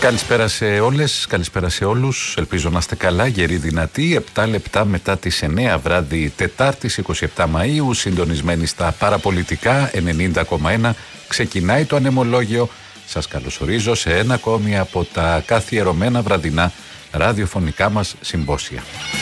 Καλησπέρα σε όλες, καλησπέρα σε όλους. Ελπίζω να είστε καλά, γεροί, δυνατοί. 7 λεπτά μετά τις 9 βράδυ Τετάρτης 27 Μαΐου, συντονισμένοι στα παραπολιτικά 90,1, ξεκινάει το ανεμολόγιο. Σας καλωσορίζω σε ένα ακόμη από τα καθιερωμένα βραδινά ραδιοφωνικά μας συμπόσια.